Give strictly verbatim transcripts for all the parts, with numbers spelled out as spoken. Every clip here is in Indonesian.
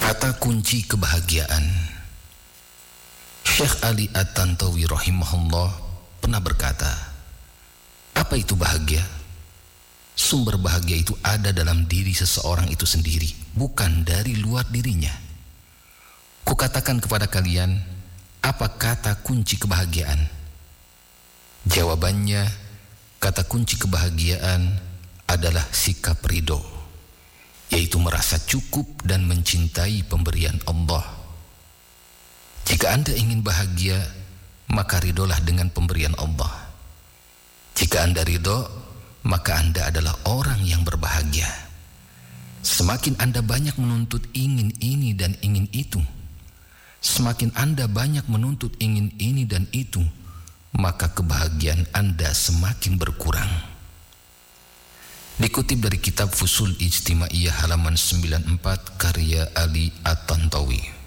Kata kunci kebahagiaan. Syekh Ali At-Tantawi rahimahullah pernah berkata, apa itu bahagia? Sumber bahagia itu ada dalam diri seseorang itu sendiri, bukan dari luar dirinya. Kukatakan kepada kalian, apa kata kunci kebahagiaan? Jawabannya, kata kunci kebahagiaan adalah sikap ridho, yaitu merasa cukup dan mencintai pemberian Allah. Jika Anda ingin bahagia, maka ridholah dengan pemberian Allah. Jika Anda ridho, maka Anda adalah orang yang berbahagia. Semakin Anda banyak menuntut ingin ini dan ingin itu, semakin Anda banyak menuntut ingin ini dan itu, maka kebahagiaan Anda semakin berkurang. Dikutip dari kitab Fusul Ijtimaiyah halaman sembilan puluh empat karya Ali At-Tantawi.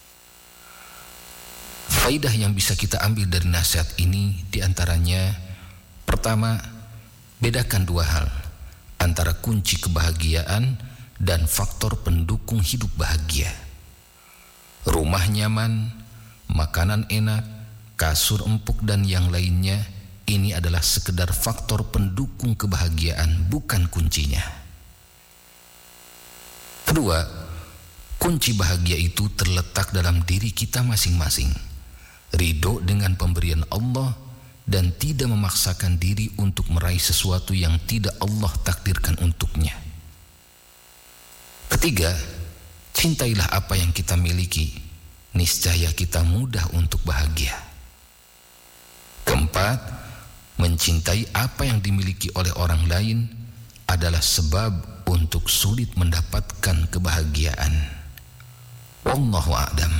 Faidah yang bisa kita ambil dari nasihat ini diantaranya, pertama, bedakan dua hal antara kunci kebahagiaan dan faktor pendukung hidup bahagia. Rumah nyaman, makanan enak, kasur empuk dan yang lainnya, ini adalah sekedar faktor pendukung kebahagiaan, bukan kuncinya. Kedua, kunci bahagia itu terletak dalam diri kita masing-masing. Ridho dengan pemberian Allah dan tidak memaksakan diri untuk meraih sesuatu yang tidak Allah takdirkan untuknya. Ketiga, cintailah apa yang kita miliki, niscaya kita mudah untuk bahagia. Keempat, mencintai apa yang dimiliki oleh orang lain adalah sebab untuk sulit mendapatkan kebahagiaan. Wallahu a'lam.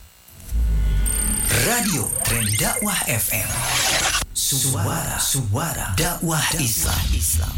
Radio Tren Dakwah F M, suara suara dakwah Islam.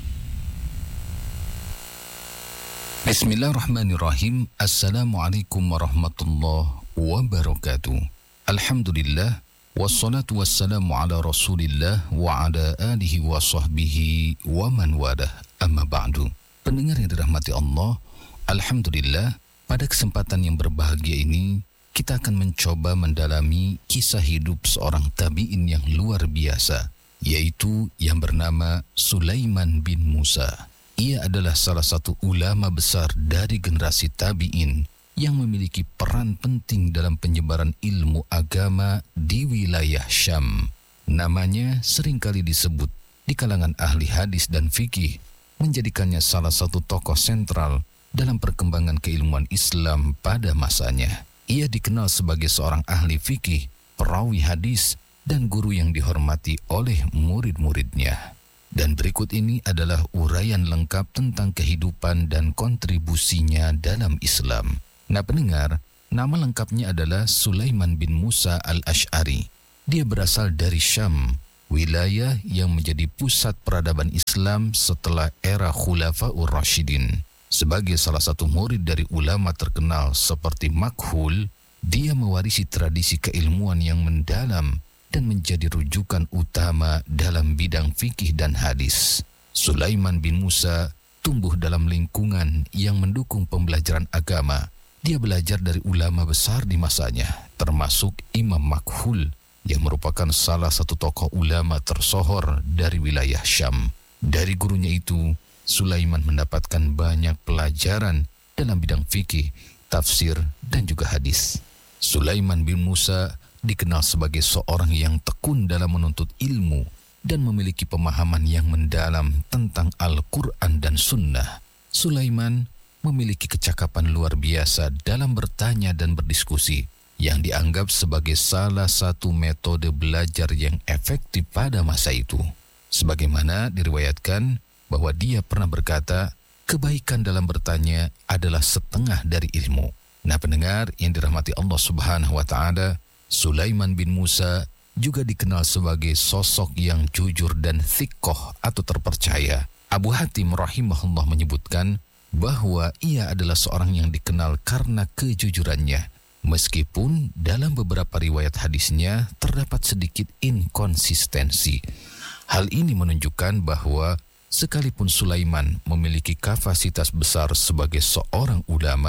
Bismillahirrahmanirrahim. Assalamualaikum warahmatullahi wabarakatuh. Alhamdulillah, wassalatu wassalamu ala Rasulillah wa ala alihi wa sahbihi wa man walah. Amma ba'du. Pendengar yang dirahmati Allah, alhamdulillah, pada kesempatan yang berbahagia ini kita akan mencoba mendalami kisah hidup seorang tabi'in yang luar biasa, yaitu yang bernama Sulaiman bin Musa. Ia adalah salah satu ulama besar dari generasi tabi'in yang memiliki peran penting dalam penyebaran ilmu agama di wilayah Syam. Namanya seringkali disebut di kalangan ahli hadis dan fikih, menjadikannya salah satu tokoh sentral dalam perkembangan keilmuan Islam pada masanya. Ia dikenal sebagai seorang ahli fikih, perawi hadis, dan guru yang dihormati oleh murid-muridnya. Dan berikut ini adalah uraian lengkap tentang kehidupan dan kontribusinya dalam Islam. Nah pendengar, nama lengkapnya adalah Sulaiman bin Musa al-Ash'ari. Dia berasal dari Syam, wilayah yang menjadi pusat peradaban Islam setelah era Khulafaur Rasyidin. Sebagai salah satu murid dari ulama terkenal seperti Makhul, dia mewarisi tradisi keilmuan yang mendalam dan menjadi rujukan utama dalam bidang fikih dan hadis. Sulaiman bin Musa tumbuh dalam lingkungan yang mendukung pembelajaran agama. Dia belajar dari ulama besar di masanya, termasuk Imam Makhul, yang merupakan salah satu tokoh ulama tersohor dari wilayah Syam. Dari gurunya itu, Sulaiman mendapatkan banyak pelajaran dalam bidang fikih, tafsir, dan juga hadis. Sulaiman bin Musa dikenal sebagai seorang yang tekun dalam menuntut ilmu dan memiliki pemahaman yang mendalam tentang Al-Quran dan Sunnah. Sulaiman memiliki kecakapan luar biasa dalam bertanya dan berdiskusi, yang dianggap sebagai salah satu metode belajar yang efektif pada masa itu. Sebagaimana diriwayatkan bahwa dia pernah berkata, kebaikan dalam bertanya adalah setengah dari ilmu. Nah pendengar yang dirahmati Allah Subhanahu wa Ta'ala, Sulaiman bin Musa juga dikenal sebagai sosok yang jujur dan thiqah atau terpercaya. Abu Hatim rahimahullah menyebutkan bahwa ia adalah seorang yang dikenal karena kejujurannya, meskipun dalam beberapa riwayat hadisnya terdapat sedikit inkonsistensi. Hal ini menunjukkan bahwa sekalipun Sulaiman memiliki kapasitas besar sebagai seorang ulama,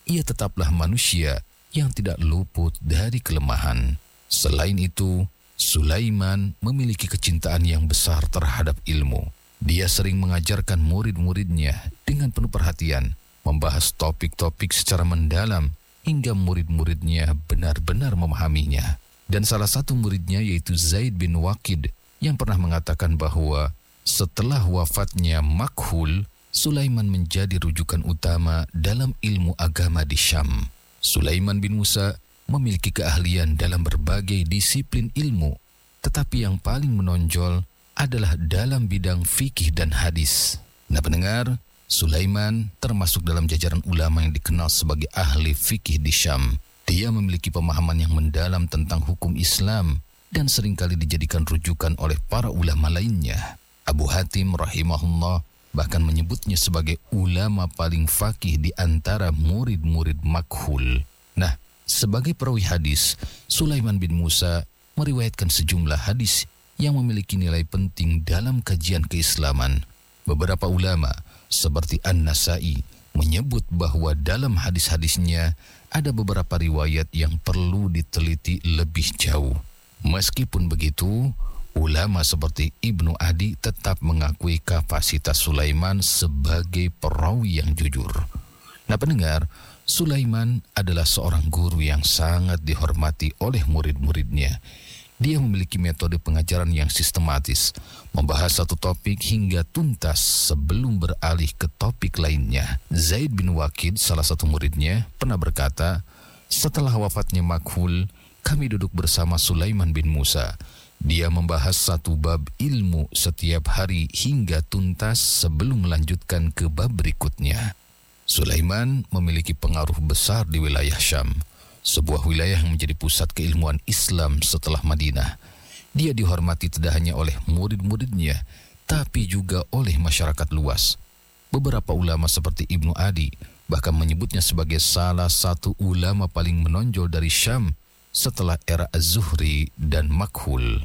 ia tetaplah manusia yang tidak luput dari kelemahan. Selain itu, Sulaiman memiliki kecintaan yang besar terhadap ilmu. Dia sering mengajarkan murid-muridnya dengan penuh perhatian, membahas topik-topik secara mendalam hingga murid-muridnya benar-benar memahaminya. Dan salah satu muridnya yaitu Zaid bin Waqid yang pernah mengatakan bahwa setelah wafatnya Makhul, Sulaiman menjadi rujukan utama dalam ilmu agama di Syam. Sulaiman bin Musa memiliki keahlian dalam berbagai disiplin ilmu, tetapi yang paling menonjol adalah dalam bidang fikih dan hadis. Nah pendengar, Sulaiman termasuk dalam jajaran ulama yang dikenal sebagai ahli fikih di Syam. Dia memiliki pemahaman yang mendalam tentang hukum Islam dan seringkali dijadikan rujukan oleh para ulama lainnya. Abu Hatim rahimahullah bahkan menyebutnya sebagai ulama paling faqih di antara murid-murid Makhul. Nah, sebagai perawi hadis, Sulaiman bin Musa meriwayatkan sejumlah hadis yang memiliki nilai penting dalam kajian keislaman. Beberapa ulama seperti An-Nasai menyebut bahwa dalam hadis-hadisnya ada beberapa riwayat yang perlu diteliti lebih jauh. Meskipun begitu, ulama seperti Ibnu Adi tetap mengakui kapasitas Sulaiman sebagai perawi yang jujur. Nah pendengar, Sulaiman adalah seorang guru yang sangat dihormati oleh murid-muridnya. Dia memiliki metode pengajaran yang sistematis, membahas satu topik hingga tuntas sebelum beralih ke topik lainnya. Zaid bin Waqid, salah satu muridnya, pernah berkata, setelah wafatnya Makhul, kami duduk bersama Sulaiman bin Musa. Dia membahas satu bab ilmu setiap hari hingga tuntas sebelum melanjutkan ke bab berikutnya. Sulaiman memiliki pengaruh besar di wilayah Syam, sebuah wilayah yang menjadi pusat keilmuan Islam setelah Madinah. Dia dihormati tidak hanya oleh murid-muridnya, tapi juga oleh masyarakat luas. Beberapa ulama seperti Ibnu Adi bahkan menyebutnya sebagai salah satu ulama paling menonjol dari Syam setelah era Az-Zuhri dan Makhul.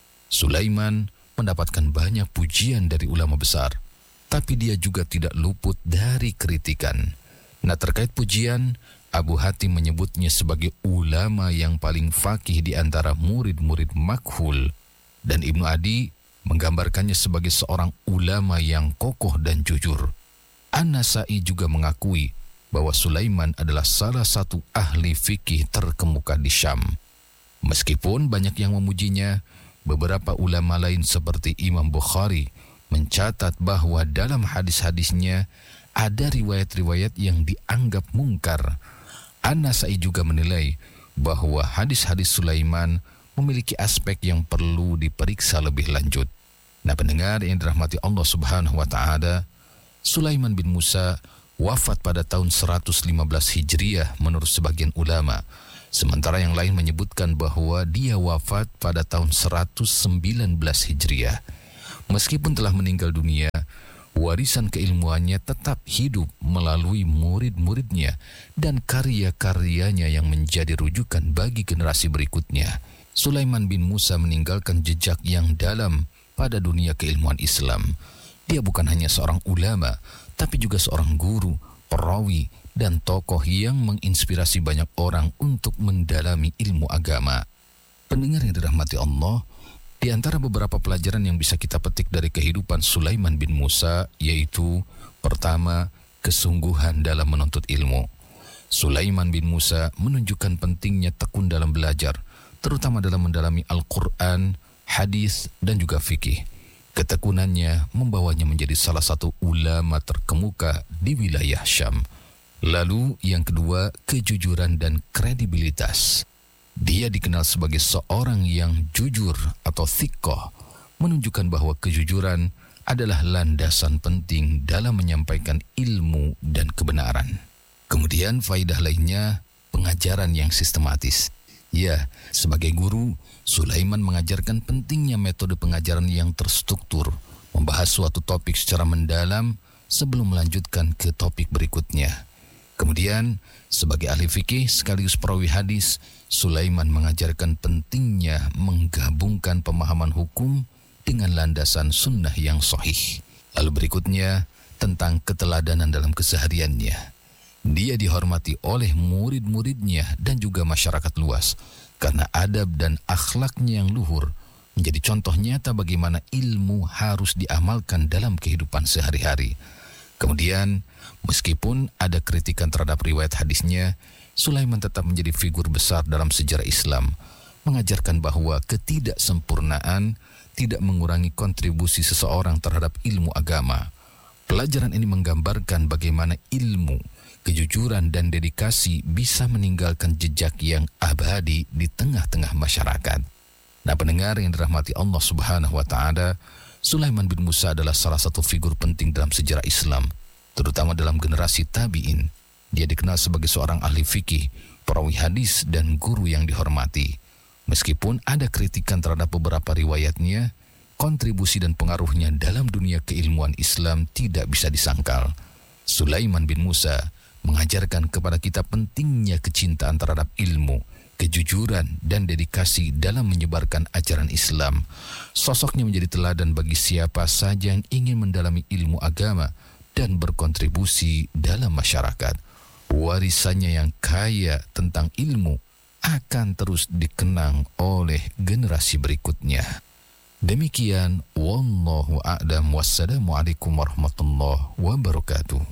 Sulaiman mendapatkan banyak pujian dari ulama besar, tapi dia juga tidak luput dari kritikan. Nah, terkait pujian, Abu Hatim menyebutnya sebagai ulama yang paling faqih di antara murid-murid Makhul, dan Ibnu Adi menggambarkannya sebagai seorang ulama yang kokoh dan jujur. An-Nasai juga mengakui bahwa Sulaiman adalah salah satu ahli fikih terkemuka di Syam. Meskipun banyak yang memujinya, beberapa ulama lain seperti Imam Bukhari mencatat bahwa dalam hadis-hadisnya ada riwayat-riwayat yang dianggap mungkar. An-Nasai juga menilai bahwa hadis-hadis Sulaiman memiliki aspek yang perlu diperiksa lebih lanjut. Nah pendengar yang dirahmati Allah Subhanahu wa Ta'ala, Sulaiman bin Musa wafat pada tahun seratus lima belas Hijriah menurut sebagian ulama, sementara yang lain menyebutkan bahwa dia wafat pada tahun seratus sembilan belas Hijriah. Meskipun telah meninggal dunia, warisan keilmuannya tetap hidup melalui murid-muridnya dan karya-karyanya yang menjadi rujukan bagi generasi berikutnya. Sulaiman bin Musa meninggalkan jejak yang dalam pada dunia keilmuan Islam. Dia bukan hanya seorang ulama, tapi juga seorang guru, perawi, dan tokoh yang menginspirasi banyak orang untuk mendalami ilmu agama. Pendengar yang dirahmati Allah, di antara beberapa pelajaran yang bisa kita petik dari kehidupan Sulaiman bin Musa yaitu, pertama, kesungguhan dalam menuntut ilmu. Sulaiman bin Musa menunjukkan pentingnya tekun dalam belajar, terutama dalam mendalami Al-Quran, hadis, dan juga fikih. Ketekunannya membawanya menjadi salah satu ulama terkemuka di wilayah Syam. Lalu yang kedua, kejujuran dan kredibilitas. Dia dikenal sebagai seorang yang jujur atau thiqah, menunjukkan bahwa kejujuran adalah landasan penting dalam menyampaikan ilmu dan kebenaran. Kemudian faidah lainnya, pengajaran yang sistematis. Ya, sebagai guru, Sulaiman mengajarkan pentingnya metode pengajaran yang terstruktur, membahas suatu topik secara mendalam sebelum melanjutkan ke topik berikutnya. Kemudian, sebagai ahli fikih sekaligus perawi hadis, Sulaiman mengajarkan pentingnya menggabungkan pemahaman hukum dengan landasan sunnah yang sahih. Lalu berikutnya, tentang keteladanan dalam kesehariannya. Dia dihormati oleh murid-muridnya dan juga masyarakat luas karena adab dan akhlaknya yang luhur menjadi contoh nyata bagaimana ilmu harus diamalkan dalam kehidupan sehari-hari. Kemudian, meskipun ada kritikan terhadap riwayat hadisnya, Sulaiman tetap menjadi figur besar dalam sejarah Islam, mengajarkan bahwa ketidaksempurnaan tidak mengurangi kontribusi seseorang terhadap ilmu agama. Pelajaran ini menggambarkan bagaimana ilmu, kejujuran dan dedikasi bisa meninggalkan jejak yang abadi di tengah-tengah masyarakat. Nah, pendengar yang dirahmati Allah Subhanahu wa taala, Sulaiman bin Musa adalah salah satu figur penting dalam sejarah Islam, terutama dalam generasi tabi'in. Dia dikenal sebagai seorang ahli fikih, perawi hadis dan guru yang dihormati. Meskipun ada kritikan terhadap beberapa riwayatnya, kontribusi dan pengaruhnya dalam dunia keilmuan Islam tidak bisa disangkal. Sulaiman bin Musa mengajarkan kepada kita pentingnya kecintaan terhadap ilmu, kejujuran dan dedikasi dalam menyebarkan ajaran Islam. Sosoknya menjadi teladan bagi siapa saja yang ingin mendalami ilmu agama dan berkontribusi dalam masyarakat. Warisannya yang kaya tentang ilmu akan terus dikenang oleh generasi berikutnya. Demikian, wallahu a'lam, wassalamualaikum warahmatullahi wabarakatuh.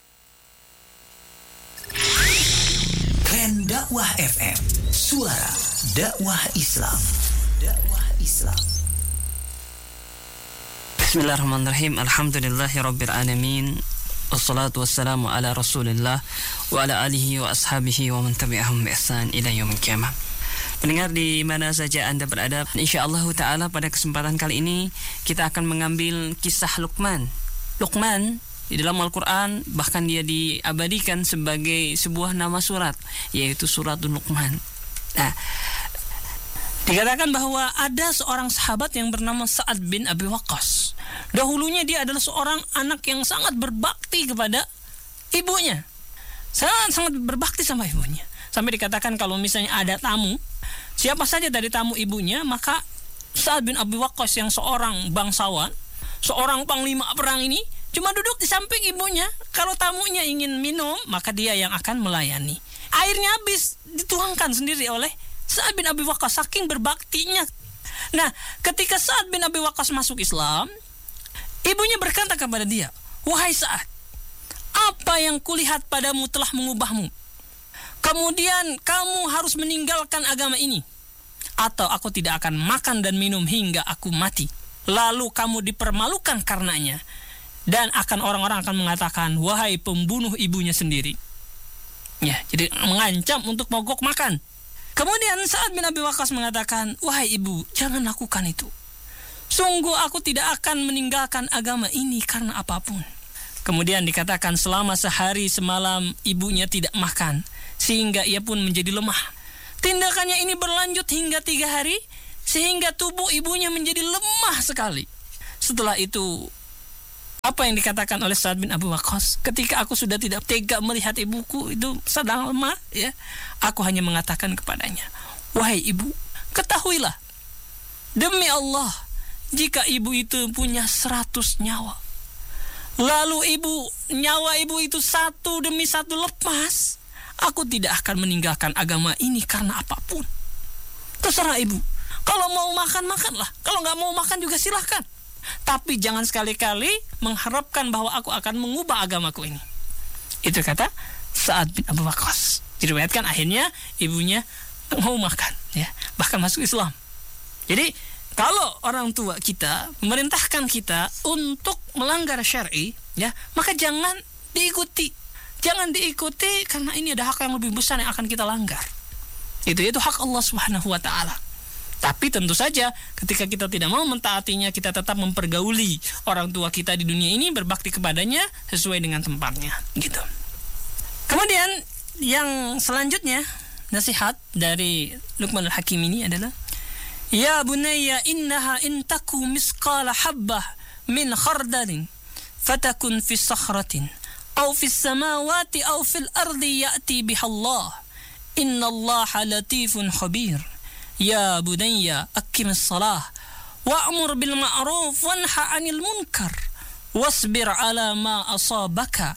Trend Dakwah F M, suara dakwah Islam. Dakwah Islam. Bismillahirrahmanirrahim. Alhamdulillahirabbil alamin. Wassalatu wassalamu ala Rasulillah wa ala alihi wa ashabihi wa man tabi'ahum bi ihsan ila yaumil qiyamah. Pendengar di mana saja Anda berada, insyaallah taala pada kesempatan kali ini kita akan mengambil kisah Luqman. Luqman di dalam Al-Qur'an bahkan dia diabadikan sebagai sebuah nama surat, yaitu suratul Luqman. Nah, dikatakan bahwa ada seorang sahabat yang bernama Sa'ad bin Abi Waqqas. Dahulunya dia adalah seorang anak yang sangat berbakti kepada ibunya. Sangat-sangat berbakti sama ibunya. Sampai dikatakan kalau misalnya ada tamu, siapa saja dari tamu ibunya, maka Sa'ad bin Abi Waqqas yang seorang bangsawan, seorang panglima perang ini, cuma duduk di samping ibunya. Kalau tamunya ingin minum, maka dia yang akan melayani. Airnya habis dituangkan sendiri oleh Sa'ad bin Abi Waqqas, saking berbaktinya. Nah, ketika Sa'ad bin Abi Waqqas masuk Islam, ibunya berkata kepada dia, "Wahai Sa'ad, apa yang kulihat padamu telah mengubahmu. Kemudian kamu harus meninggalkan agama ini, atau aku tidak akan makan dan minum hingga aku mati. Lalu kamu dipermalukan karenanya, dan akan orang-orang akan mengatakan, wahai pembunuh ibunya sendiri." Ya, jadi mengancam untuk mogok makan. Kemudian Sa'ad bin Abi Waqqas mengatakan, "Wahai ibu, jangan lakukan itu. Sungguh aku tidak akan meninggalkan agama ini karena apapun." Kemudian dikatakan selama sehari semalam ibunya tidak makan, sehingga ia pun menjadi lemah. Tindakannya ini berlanjut hingga tiga hari, sehingga tubuh ibunya menjadi lemah sekali. Setelah itu, apa yang dikatakan oleh Sa'ad bin Abi Waqqas, ketika aku sudah tidak tega melihat ibuku itu sedang lemah, ya, aku hanya mengatakan kepadanya, "Wahai ibu, ketahuilah, demi Allah, jika ibu itu punya seratus nyawa, lalu ibu nyawa ibu itu satu demi satu lepas, aku tidak akan meninggalkan agama ini karena apapun. Terserah ibu, kalau mau makan makanlah, kalau nggak mau makan juga silahkan. Tapi jangan sekali-kali mengharapkan bahwa aku akan mengubah agamaku ini." Itu kata Sa'ad bin Abi Waqqas. Diriwayatkan akhirnya ibunya mau makan, ya, bahkan masuk Islam. Jadi kalau orang tua kita memerintahkan kita untuk melanggar syar'i, ya, maka jangan diikuti. Jangan diikuti karena ini ada hak yang lebih besar yang akan kita langgar. Itu itu hak Allah Subhanahu wa taala. Tapi tentu saja ketika kita tidak mau mentaatinya, kita tetap mempergauli orang tua kita di dunia ini, berbakti kepadanya sesuai dengan tempatnya, gitu. Kemudian yang selanjutnya, nasihat dari Luqman al-Hakim ini adalah, "Ya bunayya innaha intaku misqala habbah min khardalin fatakun fi sakhratin aw fi samawati aw fil ardi ya'ti biha Allah. Innallaha latifun khabir. Ya bunayya aqimis salah wa'mur bil ma'ruf wanha 'anil munkar wasbir 'ala ma asabaka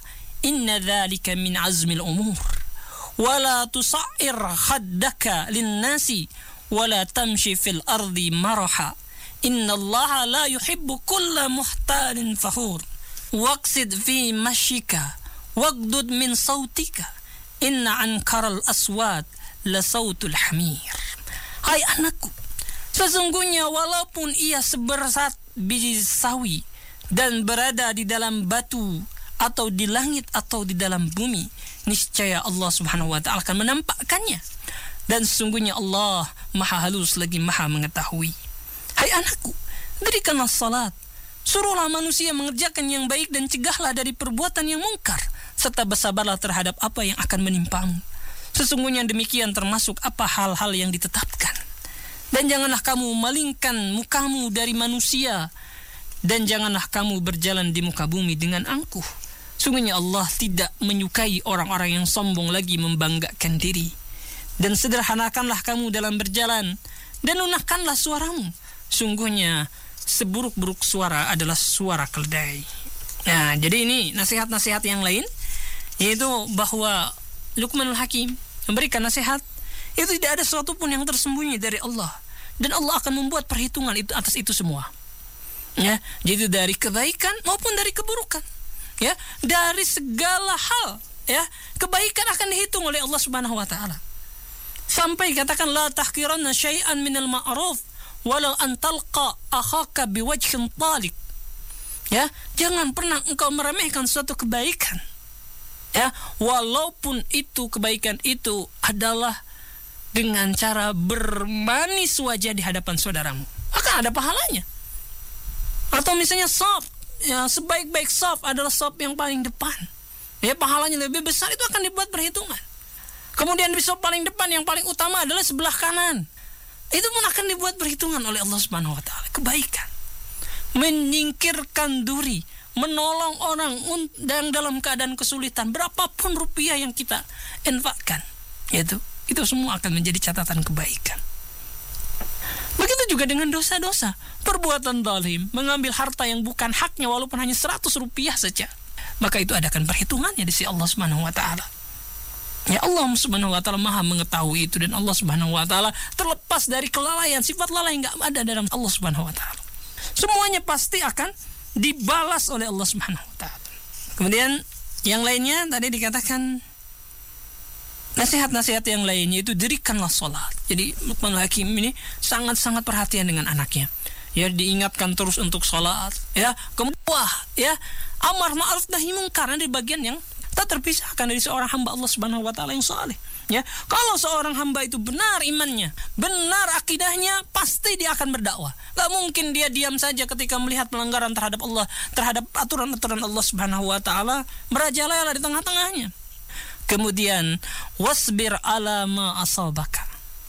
inna dzalika min azmil umur. Wala tusa'ir khaddaka linnasi wala tamshi fil ardi maraha. Innallaha la yuhibbu kulla muhtalin fakhur. Waqsid fi mashika waqdud min sautika. Inna ankaral aswat la sautul hamir. Hai anakku, sesungguhnya walaupun ia seberat biji sawi dan berada di dalam batu atau di langit atau di dalam bumi, niscaya Allah Subhanahu wa taala akan menampakkannya. Dan sesungguhnya Allah Maha halus lagi Maha mengetahui. Hai anakku, dirikanlah salat, suruhlah manusia mengerjakan yang baik dan cegahlah dari perbuatan yang mungkar, serta bersabarlah terhadap apa yang akan menimpamu. Sesungguhnya demikian termasuk apa hal-hal yang ditetapkan. Dan janganlah kamu memalingkan mukamu dari manusia, dan janganlah kamu berjalan di muka bumi dengan angkuh. Sungguhnya Allah tidak menyukai orang-orang yang sombong lagi membanggakan diri. Dan sederhanakanlah kamu dalam berjalan, dan lunakkanlah suaramu. Sungguhnya seburuk-buruk suara adalah suara keledai. Nah, jadi ini nasihat-nasihat yang lain, yaitu bahwa Luqmanul Hakim memberikan nasihat itu tidak ada sesuatu pun yang tersembunyi dari Allah, dan Allah akan membuat perhitungan itu atas itu semua. Ya, jadi dari kebaikan maupun dari keburukan, ya, dari segala hal, ya, kebaikan akan dihitung oleh Allah Subhanahu wa taala. Sampai katakan la tahqiranna syai'an minal ma'ruf walau an talqa akhaka biwajhin talik. Ya, jangan pernah engkau meremehkan suatu kebaikan. Ya, walaupun itu kebaikan itu adalah dengan cara bermanis wajah di hadapan saudaramu, akan ada pahalanya. Atau misalnya saf, ya, sebaik-baik saf adalah saf yang paling depan, ya, pahalanya lebih besar, itu akan dibuat perhitungan. Kemudian di saf paling depan yang paling utama adalah sebelah kanan, itu pun akan dibuat perhitungan oleh Allah Subhanahu wa taala. Kebaikan, menyingkirkan duri, menolong orang yang dalam keadaan kesulitan, berapapun rupiah yang kita infakkan, yaitu itu semua akan menjadi catatan kebaikan. Begitu juga dengan dosa-dosa, perbuatan zalim, mengambil harta yang bukan haknya walaupun hanya seratus rupiah saja, maka itu adakan perhitungannya di sisi Allah Subhanahu wa taala. Ya, Allah Subhanahu wa taala Maha mengetahui itu, dan Allah Subhanahu wa taala terlepas dari kelalaian. Sifat lalai enggak ada dalam Allah Subhanahu wa taala. Semuanya pasti akan dibalas oleh Allah Subhanahu wa taala. Kemudian yang lainnya tadi dikatakan nasihat-nasihat yang lainnya itu dirikanlah salat. Jadi Luqmanul Hakim ini sangat-sangat perhatian dengan anaknya. Ya, diingatkan terus untuk salat, ya. Kemudian ya, amar ma'ruf nahi munkar dari bagian yang tak terpisahkan dari seorang hamba Allah Subhanahu wa taala yang saleh. Ya, kalau seorang hamba itu benar imannya, benar akidahnya, pasti dia akan berdakwah. Gak mungkin dia diam saja ketika melihat pelanggaran terhadap Allah, terhadap aturan-aturan Allah Subhanahu wa taala, merajalela di tengah-tengahnya. Kemudian wasbir ala ma asabaka.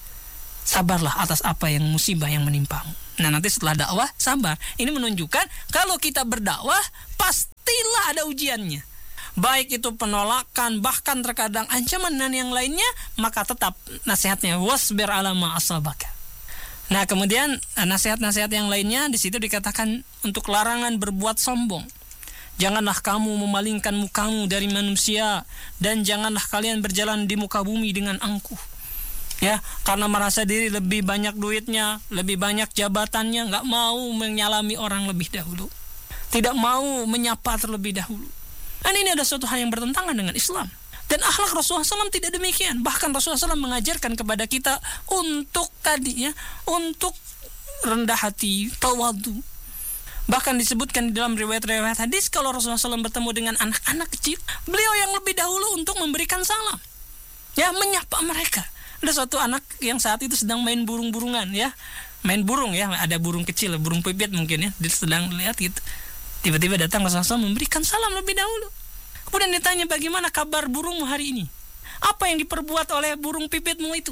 Sabarlah atas apa yang musibah yang menimpamu. Nah, nanti setelah dakwah sabar. Ini menunjukkan kalau kita berdakwah pastilah ada ujiannya. Baik itu penolakan, bahkan terkadang ancaman dan yang lainnya, maka tetap nasihatnya wasbir ala ma asabaka. Nah, kemudian nasihat-nasihat yang lainnya di situ dikatakan untuk larangan berbuat sombong. Janganlah kamu memalingkan mukamu dari manusia, dan janganlah kalian berjalan di muka bumi dengan angkuh. Ya, karena merasa diri lebih banyak duitnya, lebih banyak jabatannya, nggak mau menyalami orang lebih dahulu, tidak mau menyapa terlebih dahulu. Dan ini ada suatu hal yang bertentangan dengan Islam. Dan akhlak Rasulullah shallallahu alaihi wasallam tidak demikian. Bahkan Rasulullah shallallahu alaihi wasallam mengajarkan kepada kita untuk tadinya, untuk rendah hati, tawadu. Bahkan disebutkan di dalam riwayat-riwayat hadis, kalau Rasulullah shallallahu alaihi wasallam bertemu dengan anak-anak kecil, beliau yang lebih dahulu untuk memberikan salam, ya, menyapa mereka. Ada suatu anak yang saat itu sedang main burung-burungan, ya, main burung, ya, ada burung kecil, burung pipit mungkin, ya, dia sedang lihat gitu. Tiba-tiba datang Rasulullah shallallahu alaihi wasallam memberikan salam lebih dahulu. Kemudian ditanya, bagaimana kabar burungmu hari ini? Apa yang diperbuat oleh burung pipitmu itu?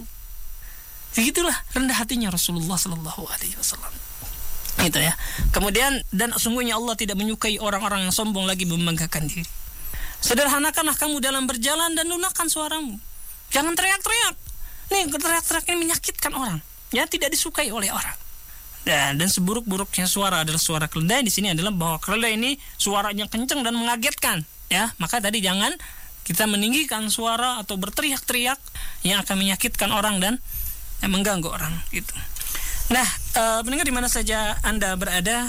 Begitulah rendah hatinya Rasulullah shallallahu alaihi wasallam. Itu, ya. Kemudian, dan sungguhnya Allah tidak menyukai orang-orang yang sombong lagi membanggakan diri. Sederhanakanlah kamu dalam berjalan dan lunakkan suaramu. Jangan teriak-teriak. Nih, teriak-teriak ini menyakitkan orang, ya, tidak disukai oleh orang. Dan, dan seburuk-buruknya suara adalah suara keledai. Di sini adalah bahwa keledai ini suaranya kencang dan mengagetkan, ya, maka tadi jangan kita meninggikan suara atau berteriak-teriak yang akan menyakitkan orang dan yang mengganggu orang gitu. Nah, e, pendengar di mana saja Anda berada,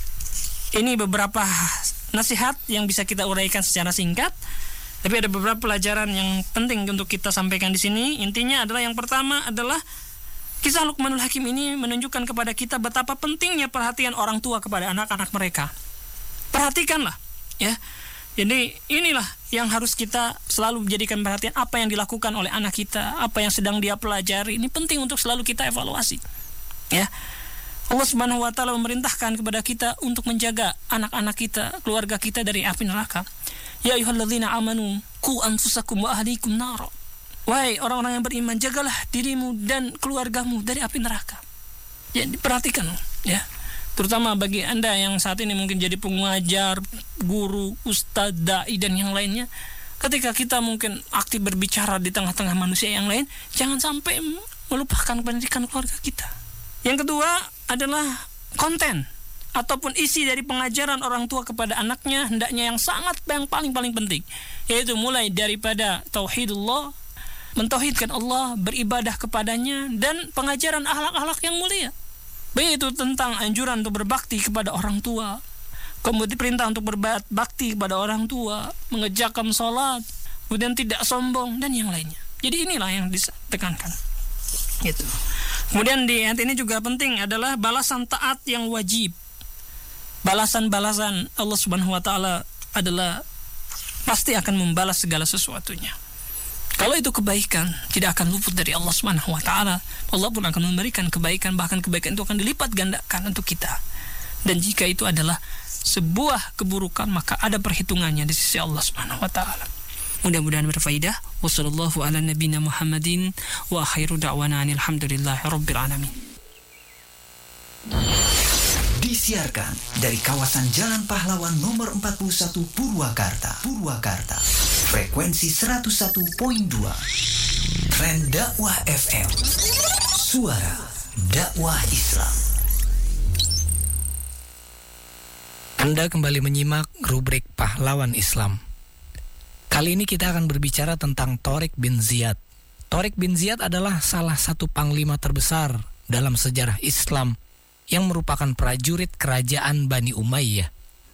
ini beberapa nasihat yang bisa kita uraikan secara singkat, tapi ada beberapa pelajaran yang penting untuk kita sampaikan di sini. Intinya adalah yang pertama adalah kisah Luqmanul Hakim ini menunjukkan kepada kita betapa pentingnya perhatian orang tua kepada anak-anak mereka. Perhatikanlah, ya. Jadi inilah yang harus kita selalu menjadikan perhatian, apa yang dilakukan oleh anak kita, apa yang sedang dia pelajari. Ini penting untuk selalu kita evaluasi. Ya. Allah Subhanahu wa taala memerintahkan kepada kita untuk menjaga anak-anak kita, keluarga kita dari api neraka. Ya ayyuhalladzina amanu qu anfusakum wa ahlikum nar. Wahai orang-orang yang beriman, jagalah dirimu dan keluargamu dari api neraka. Jadi perhatikan, ya. Terutama bagi Anda yang saat ini mungkin jadi pengajar, guru, ustadz, dai dan yang lainnya, ketika kita mungkin aktif berbicara di tengah-tengah manusia yang lain, jangan sampai melupakan pendidikan keluarga kita. Yang kedua adalah konten ataupun isi dari pengajaran orang tua kepada anaknya, hendaknya yang sangat yang paling-paling penting, yaitu mulai daripada tauhidullah, mentauhidkan Allah, beribadah kepadanya, dan pengajaran akhlak-akhlak yang mulia. Baik itu tentang anjuran untuk berbakti kepada orang tua, kemudian perintah untuk berbakti kepada orang tua, mengerjakan sholat, kemudian tidak sombong, dan yang lainnya. Jadi inilah yang ditekankan. Gitu. Kemudian di ayat ini juga penting adalah balasan taat yang wajib. Balasan-balasan Allah Subhanahu wa taala adalah pasti akan membalas segala sesuatunya. Kalau itu kebaikan, tidak akan luput dari Allah Subhanahu wa taala. Allah pun akan memberikan kebaikan, bahkan kebaikan itu akan dilipat gandakan untuk kita. Dan jika itu adalah sebuah keburukan, maka ada perhitungannya di sisi Allah Subhanahu wa taala. Mudah-mudahan berfaedah. Wassallallahu ala nabiyina Muhammadin wa akhiru da'wana alhamdulillahi rabbil alamin. Disiarkan dari kawasan Jalan Pahlawan nomor empat puluh satu Purwakarta. Purwakarta. Frekuensi seratus satu koma dua. Tren Dakwah F M. Suara dakwah Islam. Anda kembali menyimak rubrik Pahlawan Islam. Kali ini kita akan berbicara tentang Tharik bin Ziyad. Tharik bin Ziyad adalah salah satu panglima terbesar dalam sejarah Islam yang merupakan prajurit kerajaan Bani Umayyah.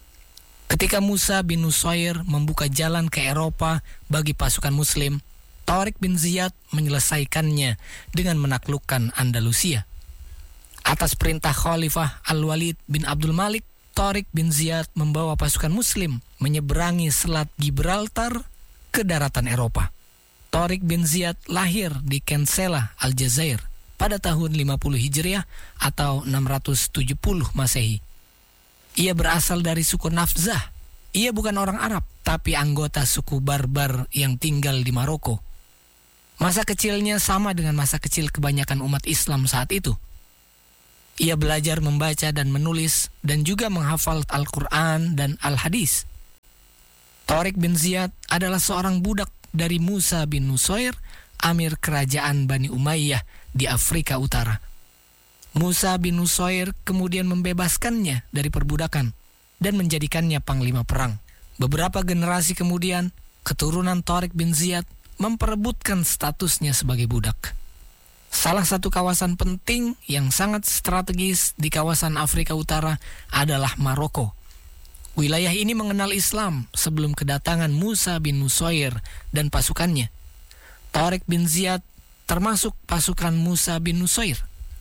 Ketika Musa bin Nusair membuka jalan ke Eropa bagi pasukan Muslim, Tharik bin Ziyad menyelesaikannya dengan menaklukkan Andalusia. Atas perintah Khalifah Al-Walid bin Abdul Malik, Tharik bin Ziyad membawa pasukan Muslim menyeberangi Selat Gibraltar ke daratan Eropa. Tharik bin Ziyad lahir di Kensela, Aljazair pada tahun lima puluh Hijriah atau enam ratus tujuh puluh Masehi. Ia berasal dari suku Nafzah. Ia bukan orang Arab, tapi anggota suku Barbar yang tinggal di Maroko. Masa kecilnya sama dengan masa kecil kebanyakan umat Islam saat itu. Ia belajar membaca dan menulis dan juga menghafal Al-Quran dan Al-Hadis. Tharik bin Ziyad adalah seorang budak dari Musa bin Nusair, amir kerajaan Bani Umayyah di Afrika Utara. Musa bin Nusair kemudian membebaskannya dari perbudakan dan menjadikannya panglima perang. Beberapa generasi kemudian, keturunan Tharik bin Ziyad memperebutkan statusnya sebagai budak. Salah satu kawasan penting yang sangat strategis di kawasan Afrika Utara adalah Maroko. Wilayah ini mengenal Islam sebelum kedatangan Musa bin Nusair dan pasukannya. Tharik bin Ziyad termasuk pasukan Musa bin Nusair.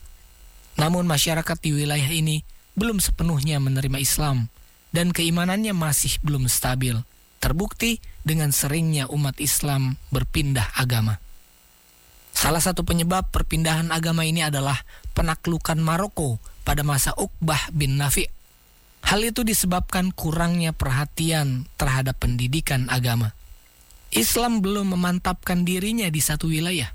Namun masyarakat di wilayah ini belum sepenuhnya menerima Islam dan keimanannya masih belum stabil, terbukti dengan seringnya umat Islam berpindah agama. Salah satu penyebab perpindahan agama ini adalah penaklukan Maroko pada masa Uqbah bin Nafi'. Hal itu disebabkan kurangnya perhatian terhadap pendidikan agama. Islam belum memantapkan dirinya di satu wilayah.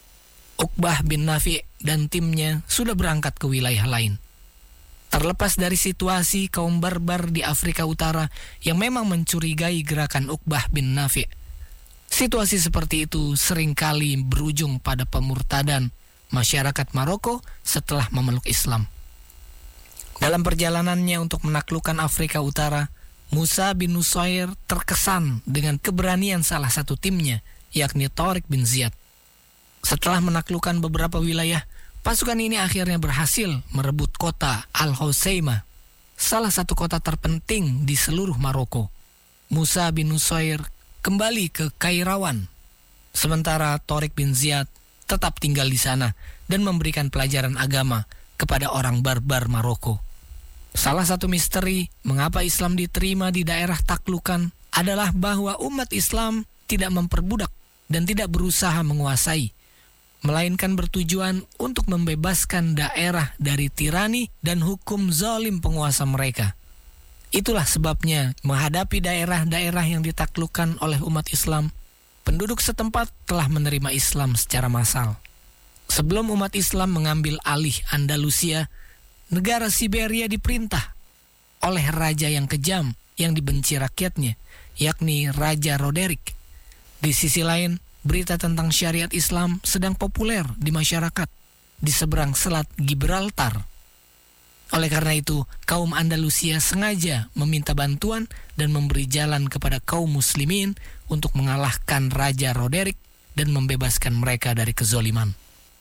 Uqbah bin Nafi' dan timnya sudah berangkat ke wilayah lain. Terlepas dari situasi kaum barbar di Afrika Utara yang memang mencurigai gerakan Uqbah bin Nafi', situasi seperti itu seringkali berujung pada pemurtadan masyarakat Maroko setelah memeluk Islam. Dalam perjalanannya untuk menaklukkan Afrika Utara, Musa bin Nusair terkesan dengan keberanian salah satu timnya, yakni Tariq bin Ziyad. Setelah menaklukkan beberapa wilayah, pasukan ini akhirnya berhasil merebut kota Al-Hoceima, salah satu kota terpenting di seluruh Maroko. Musa bin Nusair kembali ke Kairawan, sementara Tariq bin Ziyad tetap tinggal di sana dan memberikan pelajaran agama kepada orang barbar Maroko. Salah satu misteri mengapa Islam diterima di daerah taklukan adalah bahwa umat Islam tidak memperbudak dan tidak berusaha menguasai, melainkan bertujuan untuk membebaskan daerah dari tirani dan hukum zalim penguasa mereka. Itulah sebabnya menghadapi daerah-daerah yang ditaklukkan oleh umat Islam, penduduk setempat telah menerima Islam secara massal. Sebelum umat Islam mengambil alih Andalusia, negara Siberia diperintah oleh raja yang kejam yang dibenci rakyatnya, yakni Raja Roderick. Di sisi lain, berita tentang syariat Islam sedang populer di masyarakat di seberang selat Gibraltar. Oleh karena itu, kaum Andalusia sengaja meminta bantuan dan memberi jalan kepada kaum muslimin untuk mengalahkan Raja Roderick dan membebaskan mereka dari kezoliman.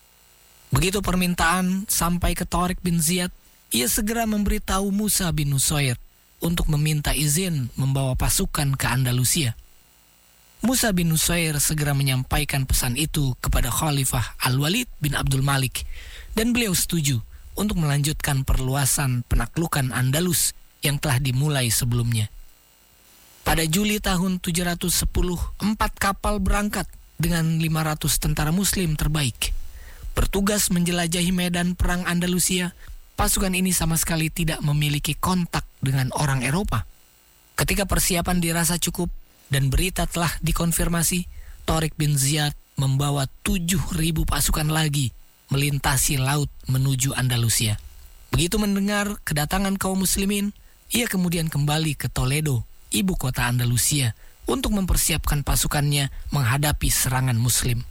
Begitu permintaan sampai ke Tariq bin Ziyad, ia segera memberitahu Musa bin Nusair untuk meminta izin membawa pasukan ke Andalusia. Musa bin Nusair segera menyampaikan pesan itu kepada Khalifah Al-Walid bin Abdul Malik, dan beliau setuju untuk melanjutkan perluasan penaklukan Andalus yang telah dimulai sebelumnya. Pada Juli tahun tujuh ratus sepuluh, empat kapal berangkat dengan lima ratus tentara muslim terbaik bertugas menjelajahi medan perang Andalusia. Pasukan ini sama sekali tidak memiliki kontak dengan orang Eropa. Ketika persiapan dirasa cukup dan berita telah dikonfirmasi, Tariq bin Ziyad membawa tujuh ribu pasukan lagi melintasi laut menuju Andalusia. Begitu mendengar kedatangan kaum muslimin, ia kemudian kembali ke Toledo, ibu kota Andalusia, untuk mempersiapkan pasukannya menghadapi serangan muslim.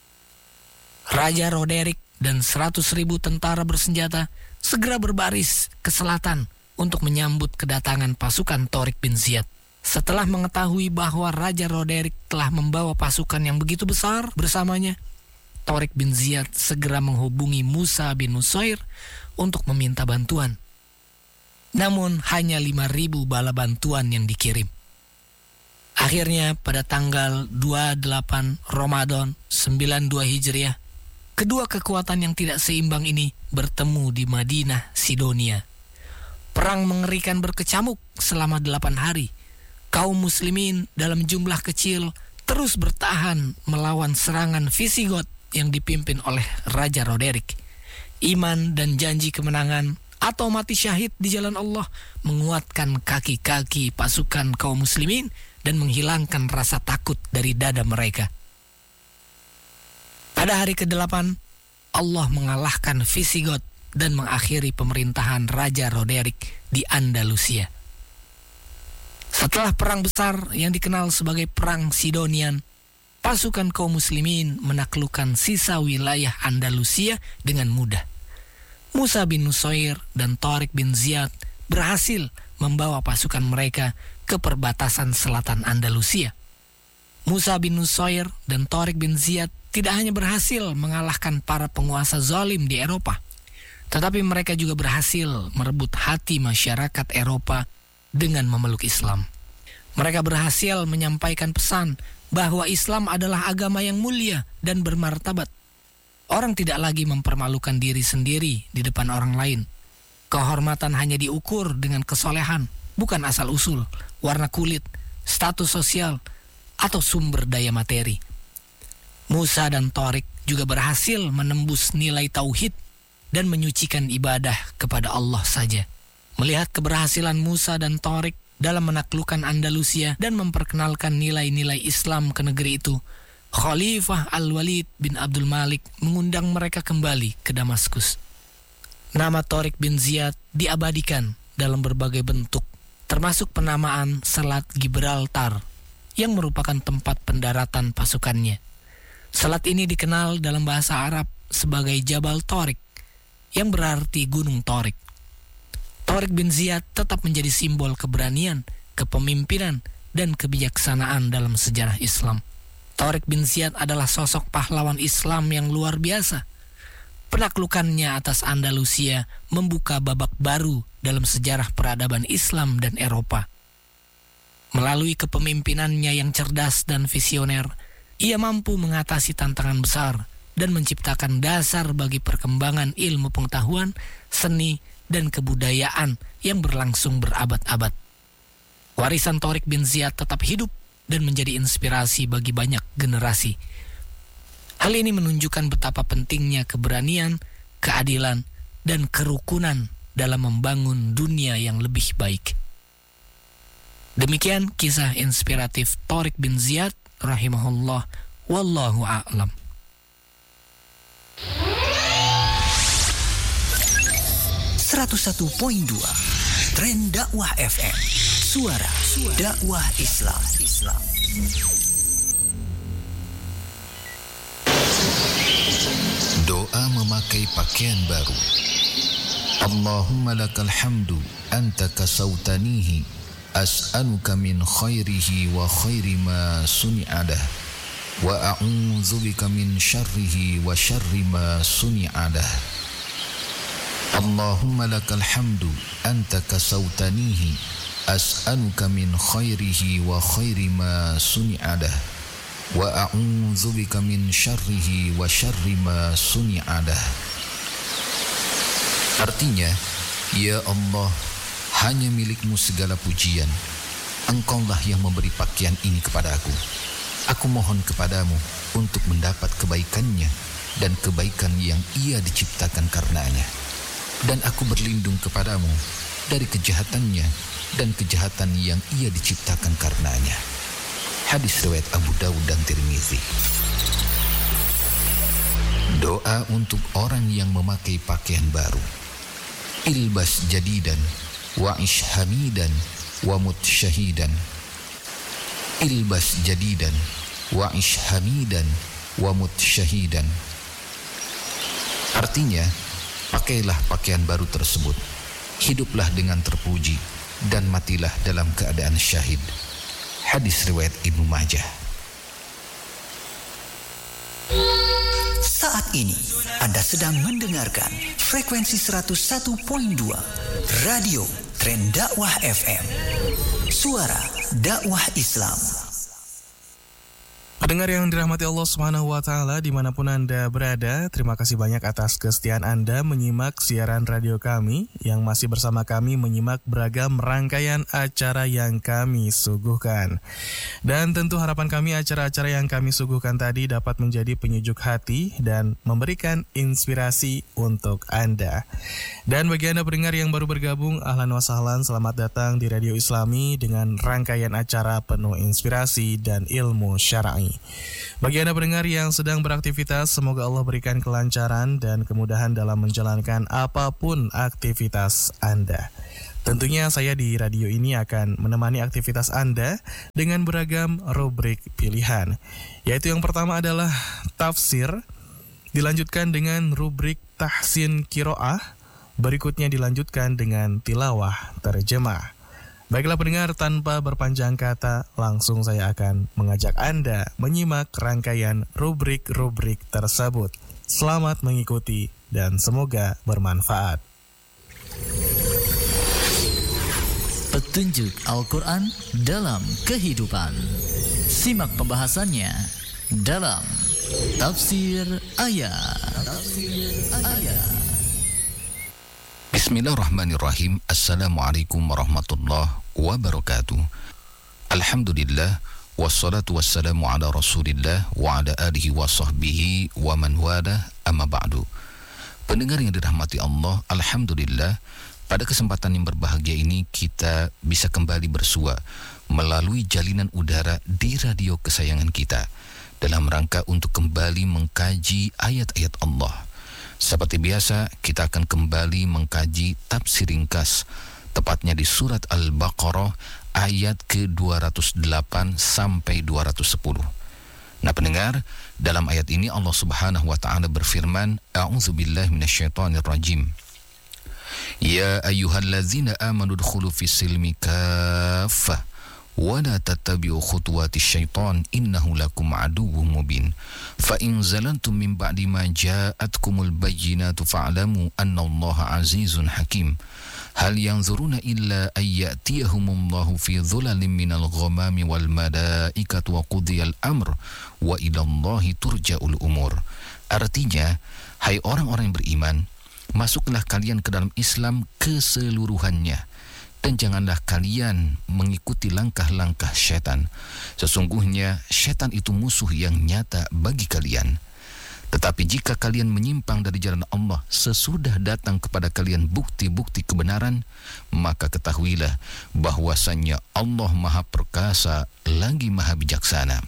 Raja Roderick dan seratus ribu tentara bersenjata segera berbaris ke selatan untuk menyambut kedatangan pasukan Tariq bin Ziyad. Setelah mengetahui bahwa Raja Roderick telah membawa pasukan yang begitu besar bersamanya, Tariq bin Ziyad segera menghubungi Musa bin Nusair untuk meminta bantuan. Namun hanya lima ribu bala bantuan yang dikirim. Akhirnya pada tanggal dua puluh delapan Ramadan sembilan puluh dua Hijriah, kedua kekuatan yang tidak seimbang ini bertemu di Madinah, Sidonia. Perang mengerikan berkecamuk selama delapan hari. Kaum muslimin dalam jumlah kecil terus bertahan melawan serangan Visigoth yang dipimpin oleh Raja Roderick. Iman dan janji kemenangan atau mati syahid di jalan Allah menguatkan kaki-kaki pasukan kaum muslimin dan menghilangkan rasa takut dari dada mereka. Pada hari kedelapan, Allah mengalahkan Visigoth dan mengakhiri pemerintahan Raja Roderick di Andalusia. Setelah perang besar yang dikenal sebagai Perang Sidonian, pasukan kaum muslimin menaklukkan sisa wilayah Andalusia dengan mudah. Musa bin Nusair dan Tariq bin Ziyad berhasil membawa pasukan mereka ke perbatasan selatan Andalusia. Musa bin Nusair dan Tariq bin Ziyad tidak hanya berhasil mengalahkan para penguasa zalim di Eropa, tetapi mereka juga berhasil merebut hati masyarakat Eropa dengan memeluk Islam. Mereka berhasil menyampaikan pesan bahwa Islam adalah agama yang mulia dan bermartabat. Orang tidak lagi mempermalukan diri sendiri di depan orang lain. Kehormatan hanya diukur dengan kesolehan, bukan asal-usul, warna kulit, status sosial, atau sumber daya materi. Musa dan Tariq juga berhasil menembus nilai tauhid dan menyucikan ibadah kepada Allah saja. Melihat keberhasilan Musa dan Tariq dalam menaklukkan Andalusia dan memperkenalkan nilai-nilai Islam ke negeri itu, Khalifah Al-Walid bin Abdul Malik mengundang mereka kembali ke Damaskus. Nama Tariq bin Ziyad diabadikan dalam berbagai bentuk, termasuk penamaan Selat Gibraltar yang merupakan tempat pendaratan pasukannya. Selat ini dikenal dalam bahasa Arab sebagai Jabal Tariq, yang berarti Gunung Tariq. Tariq bin Ziyad tetap menjadi simbol keberanian kepemimpinan, dan kebijaksanaan dalam sejarah Islam. Tharik bin Ziyad adalah sosok pahlawan Islam yang luar biasa. Penaklukannya atas Andalusia membuka babak baru dalam sejarah peradaban Islam dan Eropa. Melalui kepemimpinannya yang cerdas dan visioner, ia mampu mengatasi tantangan besar dan menciptakan dasar bagi perkembangan ilmu pengetahuan, seni, dan kebudayaan yang berlangsung berabad-abad. Warisan Tharik bin Ziyad tetap hidup dan menjadi inspirasi bagi banyak generasi. Hal ini menunjukkan betapa pentingnya keberanian, keadilan, dan kerukunan dalam membangun dunia yang lebih baik. Demikian kisah inspiratif Tharik bin Ziyad rahimahullah, wallahu a'lam. seratus satu koma dua Tren Dakwah F M, suara dakwah Islam. Islam. Doa memakai pakaian baru. Allahumma lakal hamdu anta kasautanihi as'aluka min khairihi wa khairi ma suni'adah wa a'udzubika min syarrihi wa syarri ma suni'adah. Allahumma lakal hamdu anta kasautanihi as'aluka min khairihi wa khairi ma suni'adah wa a'udzubika min syarrihi wa syarri ma suni'adah. Artinya, ya Allah, hanya milikmu segala pujian. Engkaulah yang memberi pakaian ini kepada aku. Aku mohon kepadamu untuk mendapat kebaikannya dan kebaikan yang ia diciptakan karenanya. Dan aku berlindung kepadamu dari kejahatannya dan kejahatan yang ia diciptakan karenanya. Hadis riwayat Abu Dawud dan Tirmizi. Doa untuk orang yang memakai pakaian baru. Ilbas jadidan wa'ish hamidan wa mut syahidan. Ilbas jadidan wa'ish hamidan wa mut syahidan. Artinya, pakailah pakaian baru tersebut, hiduplah dengan terpuji, dan matilah dalam keadaan syahid. Hadis riwayat Ibnu Majah. Saat ini Anda sedang mendengarkan frekuensi seratus satu koma dua Radio Tren Dakwah F M, suara dakwah Islam. Pendengar yang dirahmati Allah Subhanahu wa Ta'ala, dimanapun Anda berada, terima kasih banyak atas kesetiaan Anda menyimak siaran radio kami, yang masih bersama kami menyimak beragam rangkaian acara yang kami suguhkan. Dan tentu harapan kami acara-acara yang kami suguhkan tadi dapat menjadi penyejuk hati dan memberikan inspirasi untuk Anda. Dan bagi Anda pendengar yang baru bergabung, ahlan wa sahlan, selamat datang di Radio Islami dengan rangkaian acara penuh inspirasi dan ilmu syar'i. Bagi Anda pendengar yang sedang beraktivitas, semoga Allah berikan kelancaran dan kemudahan dalam menjalankan apapun aktivitas Anda. Tentunya saya di radio ini akan menemani aktivitas Anda dengan beragam rubrik pilihan. Yaitu yang pertama adalah tafsir, dilanjutkan dengan rubrik tahsin qiraah, berikutnya dilanjutkan dengan tilawah terjemah. Baiklah pendengar, tanpa berpanjang kata, langsung saya akan mengajak Anda menyimak rangkaian rubrik-rubrik tersebut. Selamat mengikuti dan semoga bermanfaat. Petunjuk Al-Quran dalam kehidupan. Simak pembahasannya dalam Tafsir Ayat. Tafsir Ayat. Bismillahirrahmanirrahim. Assalamualaikum warahmatullahi wabarakatuh. Alhamdulillah, wassalatu wassalamu ala rasulillah wa ala alihi wa sahbihi wa man wala, amma ba'du. Pendengar yang dirahmati Allah, Alhamdulillah, pada kesempatan yang berbahagia ini kita bisa kembali bersua melalui jalinan udara di radio kesayangan kita dalam rangka untuk kembali mengkaji ayat-ayat Allah. Seperti biasa, kita akan kembali mengkaji tafsir ringkas, tepatnya di surat Al-Baqarah ayat ke dua ratus delapan sampai dua ratus sepuluh. Nah pendengar, dalam ayat ini Allah Subhanahu wa Ta'ala berfirman, A'udzubillahi minasyaitonirrajim. Ya ayyuhalladzina amanu dkhulu fis silmi kaffah wa la tattabi'u khutuwati syaitan innahu lakum aduwwum mubin. Fa in zalantum min ba'di ma ja'atkumul bayyinatu fa'lamu annallaha azizun hakim. Hal yanzuruna illa ayyatiyahumullahu fi dhulalin minal ghamami wal malaikatu wa qudiyal amr wa ilallahi turja'ul umur. Artinya, hai orang-orang yang beriman, masuklah kalian ke dalam Islam keseluruhannya, dan janganlah kalian mengikuti langkah-langkah syaitan. Sesungguhnya syaitan itu musuh yang nyata bagi kalian. Tetapi jika kalian menyimpang dari jalan Allah sesudah datang kepada kalian bukti-bukti kebenaran, maka ketahuilah bahwasannya Allah Maha Perkasa lagi Maha Bijaksana.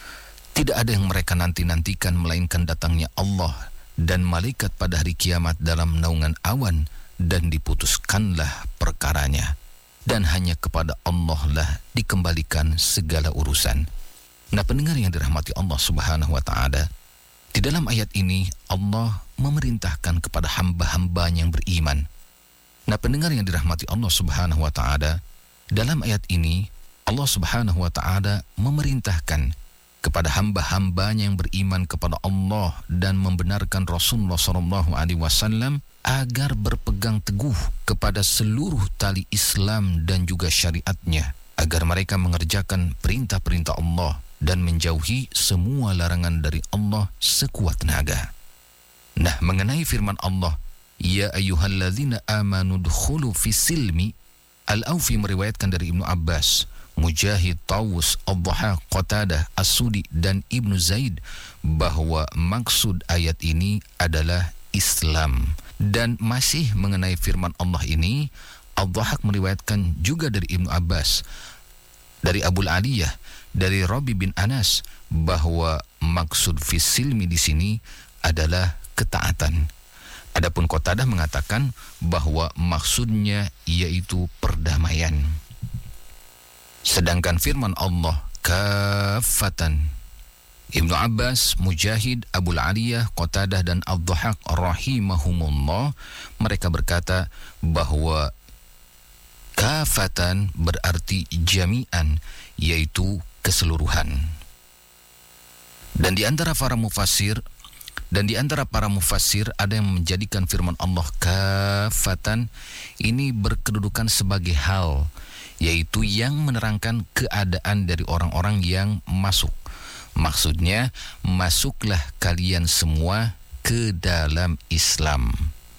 Tidak ada yang mereka nanti-nantikan melainkan datangnya Allah dan malaikat pada hari kiamat dalam naungan awan, dan diputuskanlah perkaranya, dan hanya kepada Allah lah dikembalikan segala urusan. Nah, pendengar yang dirahmati Allah Subhanahu wa Ta'ala, di dalam ayat ini Allah memerintahkan kepada hamba-hambanya yang beriman. Nah, pendengar yang dirahmati Allah Subhanahu wa Ta'ala, dalam ayat ini Allah Subhanahu wa Ta'ala memerintahkan kepada hamba-hambanya yang beriman kepada Allah dan membenarkan Rasulullah shallallahu alaihi wasallam agar berpegang teguh kepada seluruh tali Islam dan juga syariatnya, agar mereka mengerjakan perintah-perintah Allah dan menjauhi semua larangan dari Allah sekuat tenaga. Nah, mengenai firman Allah, Ya ayyuhalladzina amanu dkhulu fis silmi, Al-Awfi meriwayatkan dari Ibnu Abbas, Mujahid, Tawus, Ad-Dhahhak, Qatadah, As-Sudi, dan Ibnu Zaid bahwa maksud ayat ini adalah Islam. Dan masih mengenai firman Allah ini, Ad-Dhahhak meriwayatkan juga dari Ibnu Abbas, dari Abul Aliyah, dari Rabi bin Anas, bahwa maksud fis silmi di sini adalah ketaatan. Adapun Qatadah mengatakan bahwa maksudnya yaitu perdamaian. Sedangkan firman Allah kafatan, Ibnu Abbas, Mujahid, Abul Aliyah, Qatadah, dan Ad-Dhahhak rahimahumullah, mereka berkata bahwa kafatan berarti jami'an, yaitu keseluruhan. Dan di antara para mufassir dan di antara para mufassir ada yang menjadikan firman Allah kafatan ini berkedudukan sebagai hal, yaitu yang menerangkan keadaan dari orang-orang yang masuk. Maksudnya, masuklah kalian semua ke dalam Islam.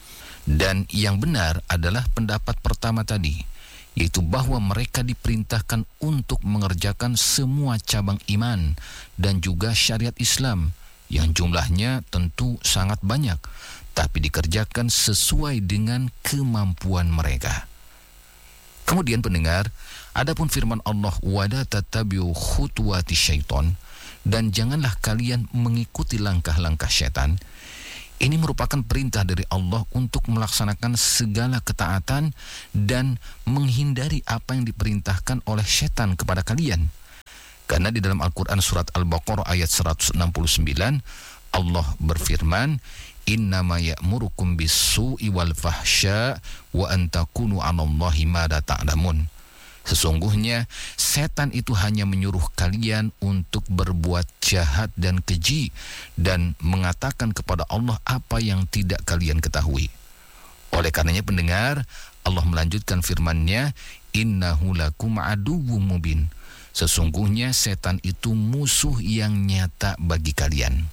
Dan yang benar adalah pendapat pertama tadi, yaitu bahwa mereka diperintahkan untuk mengerjakan semua cabang iman dan juga syariat Islam, yang jumlahnya tentu sangat banyak, tapi dikerjakan sesuai dengan kemampuan mereka. Kemudian pendengar, adapun firman Allah wala tattabi'u khutuwati syaiton, dan janganlah kalian mengikuti langkah-langkah syaitan, ini merupakan perintah dari Allah untuk melaksanakan segala ketaatan dan menghindari apa yang diperintahkan oleh syaitan kepada kalian. Karena di dalam Al-Quran surat Al-Baqarah ayat seratus enam puluh sembilan, Allah berfirman, Innama ya'murukum bis-su'i wal fahsya wa an takunu 'alallahi ma la ta'lamun. Sesungguhnya setan itu hanya menyuruh kalian untuk berbuat jahat dan keji dan mengatakan kepada Allah apa yang tidak kalian ketahui. Oleh karenanya pendengar, Allah melanjutkan firman-Nya, Innahu lakum aduwwum mubin. Sesungguhnya setan itu musuh yang nyata bagi kalian.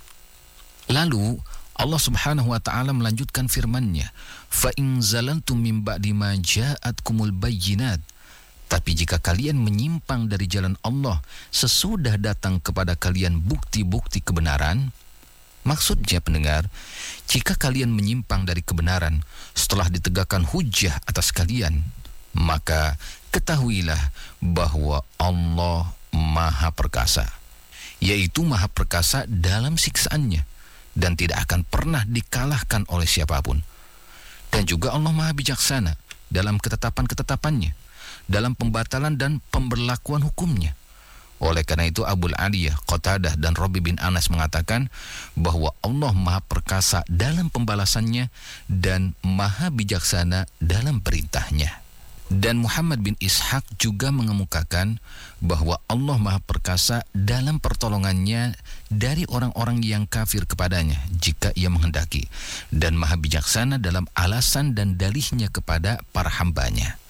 Lalu Allah Subhanahu wa Ta'ala melanjutkan firman-Nya, Fa in zalantum min ba'di ma ja'atkumul bayyinat. Tapi jika kalian menyimpang dari jalan Allah sesudah datang kepada kalian bukti-bukti kebenaran, maksudnya pendengar, jika kalian menyimpang dari kebenaran setelah ditegakkan hujjah atas kalian, maka ketahuilah bahwa Allah Maha Perkasa, yaitu Maha Perkasa dalam siksaannya, dan tidak akan pernah dikalahkan oleh siapapun. Dan juga Allah Maha Bijaksana dalam ketetapan-ketetapannya, dalam pembatalan dan pemberlakuan hukumnya. Oleh karena itu Abul Aliyah, Qatadah dan Rabi bin Anas mengatakan bahwa Allah Maha Perkasa dalam pembalasannya dan Maha Bijaksana dalam perintahnya. Dan Muhammad bin Ishaq juga mengemukakan bahwa Allah Maha Perkasa dalam pertolongannya dari orang-orang yang kafir kepadanya jika ia menghendaki, dan Maha Bijaksana dalam alasan dan dalihnya kepada para hambanya.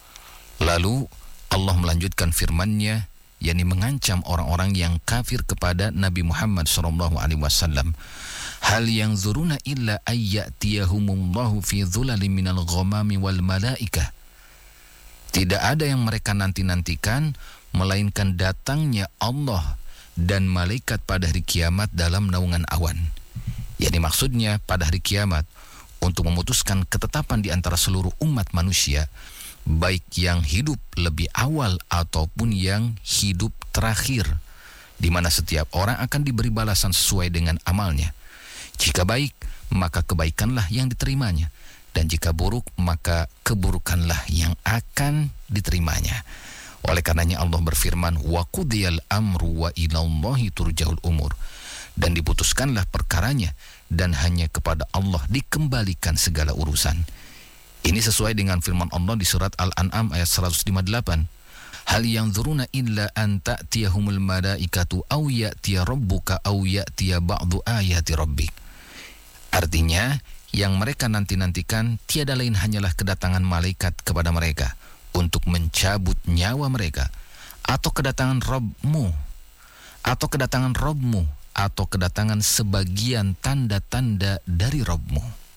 Lalu Allah melanjutkan firman-Nya, yakni mengancam orang-orang yang kafir kepada Nabi Muhammad sallallahu alaihi wasallam. Hal yanzuruna illa ayyatiyahumullahu fi dhulalin minal ghamami wal malaikah. Tidak ada yang mereka nanti-nantikan melainkan datangnya Allah dan malaikat pada hari kiamat dalam naungan awan. Yakni maksudnya pada hari kiamat untuk memutuskan ketetapan di antara seluruh umat manusia, baik yang hidup lebih awal ataupun yang hidup terakhir, di mana setiap orang akan diberi balasan sesuai dengan amalnya. Jika baik, maka kebaikanlah yang diterimanya, dan jika buruk, maka keburukanlah yang akan diterimanya. Oleh karenanya Allah berfirman, wa qudiyal amru wa ilallahi turja'ul umur, dan diputuskanlah perkaranya dan hanya kepada Allah dikembalikan segala urusan. Ini sesuai dengan firman Allah di surat Al-An'am ayat seratus lima puluh delapan. Hal yanzuruna illa an ta'tiyahumul malaikatu aw ya'tiya rabbuka aw ya'tiya ba'du ayati rabbik. Artinya, yang mereka nanti-nantikan tiada lain hanyalah kedatangan malaikat kepada mereka untuk mencabut nyawa mereka, atau kedatangan Rabbmu, atau kedatangan Rabbmu, atau kedatangan sebagian tanda-tanda dari Rabbmu.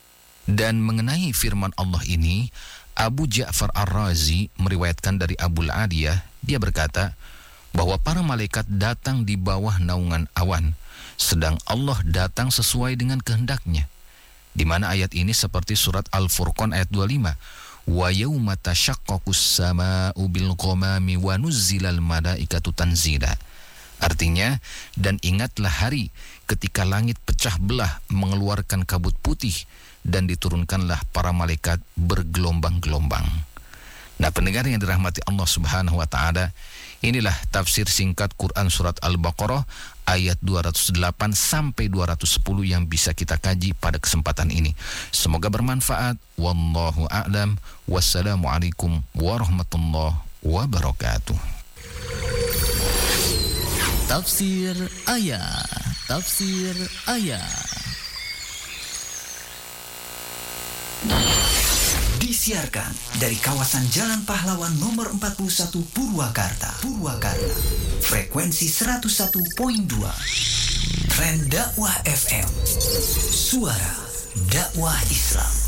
Dan mengenai firman Allah ini, Abu Ja'far Ar-Razi meriwayatkan dari Abul Aliyah, dia berkata bahwa para malaikat datang di bawah naungan awan, sedang Allah datang sesuai dengan kehendaknya. Di mana ayat ini seperti surat Al-Furqan ayat dua puluh lima, wa yauma tashaqqaqus samaa'u bil ghamami wa nuzzilal malaikatu tanzila. Artinya, dan ingatlah hari ketika langit pecah belah mengeluarkan kabut putih dan diturunkanlah para malaikat bergelombang-gelombang. Nah, pendengar yang dirahmati Allah Subhanahu wa taala, inilah tafsir singkat Quran surat Al-Baqarah ayat dua ratus delapan sampai dua ratus sepuluh yang bisa kita kaji pada kesempatan ini. Semoga bermanfaat. Wallahu a'lam. Wassalamualaikum warahmatullahi wabarakatuh. Tafsir ayat. Tafsir ayat. Disiarkan dari kawasan Jalan Pahlawan nomor empat puluh satu Purwakarta. Purwakarta. Frekuensi seratus satu koma dua. Tren Dakwah F M. Suara dakwah Islam.